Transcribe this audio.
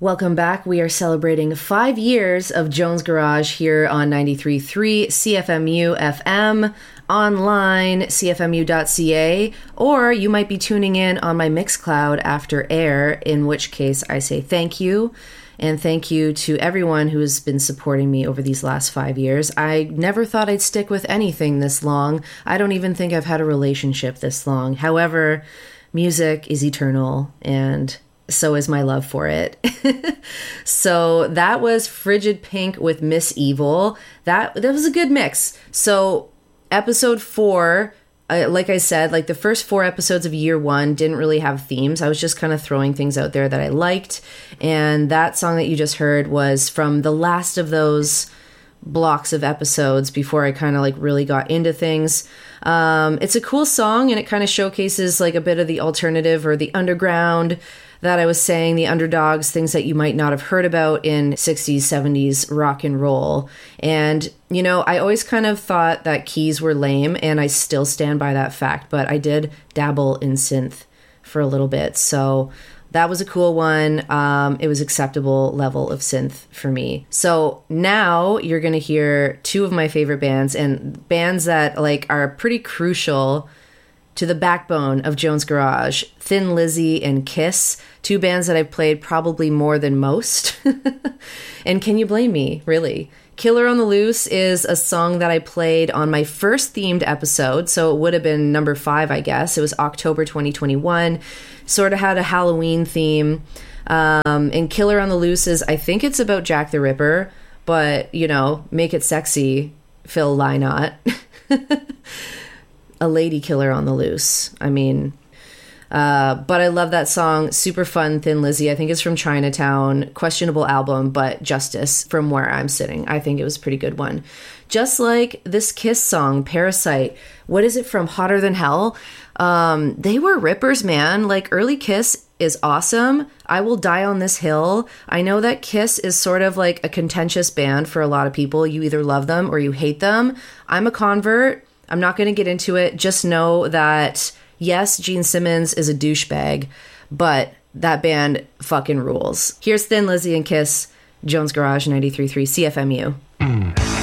Welcome back. We are celebrating 5 years of Jones Garage here on 93.3 CFMU FM, online, cfmu.ca, or you might be tuning in on my Mixcloud after air, in which case I say thank you. And thank you to everyone who has been supporting me over these last 5 years. I never thought I'd stick with anything this long. I don't even think I've had a relationship this long. However, music is eternal, and so is my love for it. So that was Frigid Pink with Miss Evil. That was a good mix. So episode 4, like I said, like the first 4 episodes of year 1 didn't really have themes. I was just kind of throwing things out there that I liked. And that song that you just heard was from the last of those blocks of episodes before I kind of like really got into things. It's a cool song, and it kind of showcases like a bit of the alternative or the underground that I was saying, the underdogs, things that you might not have heard about in 60s, 70s rock and roll. And, you know, I always kind of thought that keys were lame, and I still stand by that fact, but I did dabble in synth for a little bit. So that was a cool one. It was acceptable level of synth for me. So now you're going to hear 2 of my favorite bands, and bands that like are pretty crucial to the backbone of Jones Garage, Thin Lizzy and Kiss, 2 bands that I've played probably more than most. And can you blame me, really? Killer on the Loose is a song that I played on my first themed episode, so it would have been number 5, I guess. It was October 2021, sort of had a Halloween theme. And Killer on the Loose is, I think it's about Jack the Ripper, but, you know, make it sexy, Phil Lynott. A lady killer on the loose. I mean, but I love that song. Super fun, Thin Lizzy. I think it's from Chinatown. Questionable album, but Justice from where I'm sitting. I think it was a pretty good one. Just like this Kiss song, Parasite. What is it from? Hotter Than Hell? They were rippers, man. Like, early Kiss is awesome. I Will Die on This Hill. I know that Kiss is sort of like a contentious band for a lot of people. You either love them or you hate them. I'm a convert. I'm not going to get into it. Just know that, yes, Gene Simmons is a douchebag, but that band fucking rules. Here's Thin Lizzy and Kiss, Jones Garage 93.3 CFMU.